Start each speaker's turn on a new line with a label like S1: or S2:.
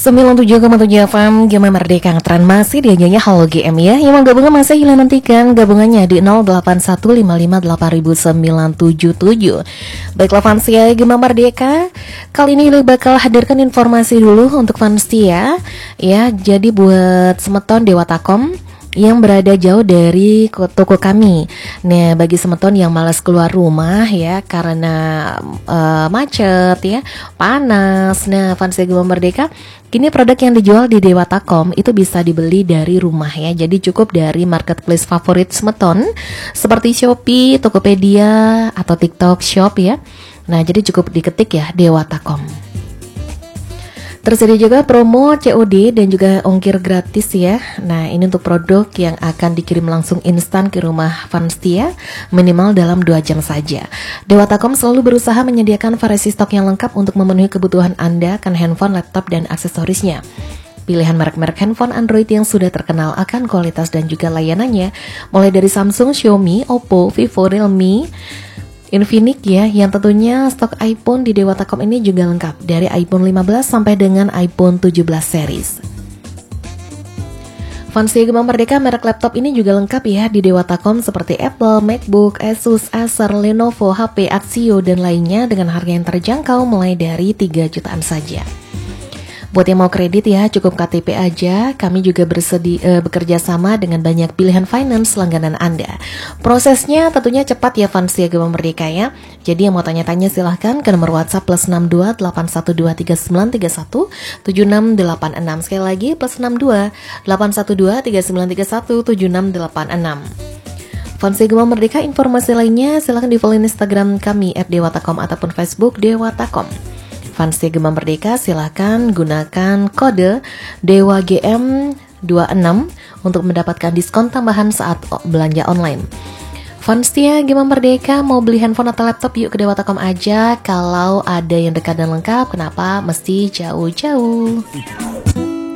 S1: 97,7 FM Gema Merdeka Ngetren masih diajanya Halo GM ya. Yang mau gabungan masih hilang nantikan gabungannya di 0815588977. Baiklah fans ya Gema Merdeka, kali ini Lili bakal hadirkan informasi dulu untuk fans ya. Ya, jadi buat Semeton Dewatakom yang berada jauh dari toko kami. Nah, bagi semeton yang malas keluar rumah ya karena macet ya, panas. Nah, fans Gema Merdeka, kini produk yang dijual di Dewatakom itu bisa dibeli dari rumah ya. Jadi cukup dari marketplace favorit semeton seperti Shopee, Tokopedia atau TikTok Shop ya. Nah, jadi cukup diketik ya Dewatakom. Tersedia juga promo COD dan juga ongkir gratis ya. Nah, ini untuk produk yang akan dikirim langsung instan ke rumah fans Tia, minimal dalam 2 jam saja. Dewatakom selalu berusaha menyediakan variasi stok yang lengkap untuk memenuhi kebutuhan Anda akan handphone, laptop, dan aksesorisnya. Pilihan merek-merek handphone Android yang sudah terkenal akan kualitas dan juga layanannya, mulai dari Samsung, Xiaomi, Oppo, Vivo, Realme, Infinix ya, yang tentunya stok iPhone di Dewatakom ini juga lengkap dari iPhone 15 sampai dengan iPhone 17 series. Fans Gema Merdeka, merek laptop ini juga lengkap ya di Dewatakom seperti Apple, MacBook, Asus, Acer, Lenovo, HP, Axio, dan lainnya dengan harga yang terjangkau mulai dari 3 jutaan saja. Buat yang mau kredit ya, cukup KTP aja. Kami juga bekerja sama dengan banyak pilihan finance langganan Anda. Prosesnya tentunya cepat ya fans Gema Merdeka ya. Jadi yang mau tanya-tanya silahkan ke nomor WhatsApp +62 812 3931 7686. Sekali lagi +62 812 3931 7686. Fans Gema Merdeka, informasi lainnya silahkan di follow Instagram kami @dewatakom ataupun Facebook Dewatakom. Fans Gema Merdeka, silahkan gunakan kode DEWAGM26 untuk mendapatkan diskon tambahan saat belanja online. Fans Gema Merdeka, mau beli handphone atau laptop yuk ke Dewatakom aja. Kalau ada yang dekat dan lengkap, kenapa mesti jauh-jauh?